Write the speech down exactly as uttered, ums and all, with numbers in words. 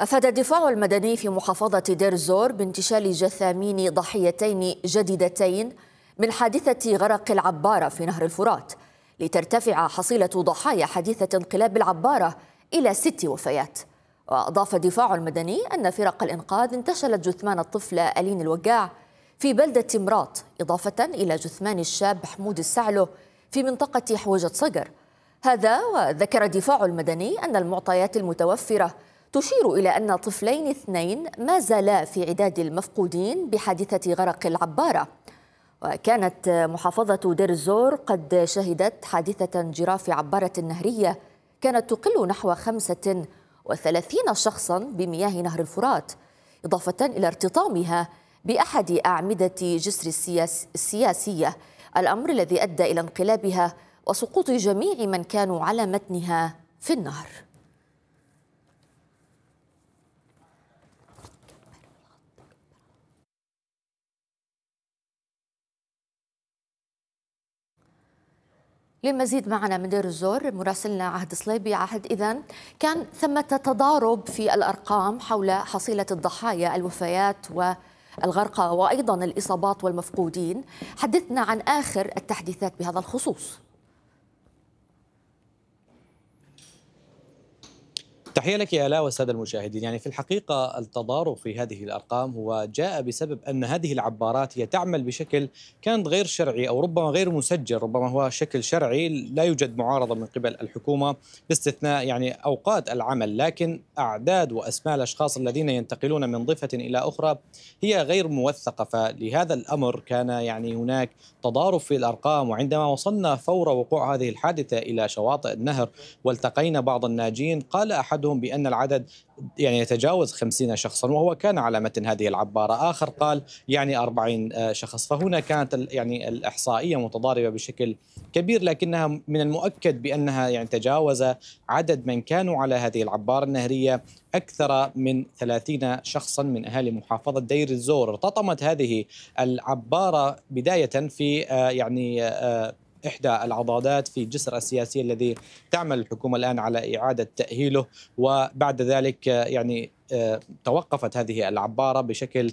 أفاد الدفاع المدني في محافظة دير الزور بانتشال جثامين ضحيتين جديدتين من حادثة غرق العبارة في نهر الفرات، لترتفع حصيلة ضحايا حادثة انقلاب العبارة إلى ست وفيات. وأضاف الدفاع المدني أن فرق الإنقاذ انتشلت جثمان الطفل ألين الوقاع في بلدة مراط، إضافة إلى جثمان الشاب حمود السعلو في منطقة حوجة صقر. هذا وذكر الدفاع المدني أن المعطيات المتوفرة تشير إلى أن طفلين اثنين ما زالا في عداد المفقودين بحادثة غرق العبارة. وكانت محافظة دير الزور قد شهدت حادثة انجراف عبارة نهرية كانت تقل نحو خمسة وثلاثين شخصا بمياه نهر الفرات، إضافة إلى ارتطامها بأحد أعمدة جسر السياس السياسية، الأمر الذي أدى إلى انقلابها وسقوط جميع من كانوا على متنها في النهر. للمزيد معنا من دير الزور مراسلنا عهد صليبي. عهد، إذن كان ثمة تضارب في الأرقام حول حصيلة الضحايا، الوفيات والغرقى وأيضا الإصابات والمفقودين. حدثنا عن آخر التحديثات بهذا الخصوص. تحية لك يا آلاء والسادة المشاهدين. يعني في الحقيقة التضارب في هذه الأرقام هو جاء بسبب أن هذه العبارات هي تعمل بشكل كان غير شرعي أو ربما غير مسجل، ربما هو شكل شرعي لا يوجد معارضة من قبل الحكومة باستثناء يعني أوقات العمل، لكن أعداد وأسماء الأشخاص الذين ينتقلون من ضفة إلى أخرى هي غير موثقة، فلهذا الأمر كان يعني هناك تضارب في الأرقام. وعندما وصلنا فور وقوع هذه الحادثة إلى شواطئ النهر والتقينا بعض الناجين، قال أحد بأن العدد يعني يتجاوز خمسين شخصا وهو كان على متن هذه العبارة، آخر قال يعني أربعين شخص. فهنا كانت يعني الإحصائية متضاربة بشكل كبير، لكنها من المؤكد بأنها يعني تجاوز عدد من كانوا على هذه العبارة النهرية أكثر من ثلاثين شخصا من أهالي محافظة دير الزور. ارتطمت هذه العبارة بداية في يعني إحدى العضادات في الجسر السياسي الذي تعمل الحكومة الآن على إعادة تأهيله، وبعد ذلك يعني توقفت هذه العبارة بشكل